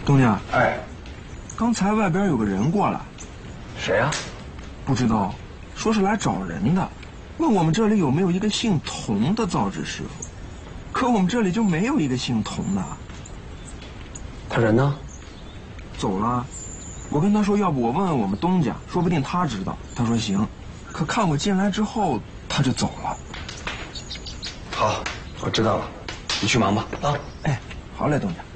东家， 哎， 刚才外边有个人过来， 谁呀？ 不知道，说是来找人的，问我们这里有没有一个姓童的造纸师傅，可我们这里就没有一个姓童的。 他人呢？ 走了。我跟他说，要不我问问我们东家，说不定他知道。他说行，可看我进来之后，他就走了。 好，我知道了，你去忙吧。啊， 哎，好嘞，东家。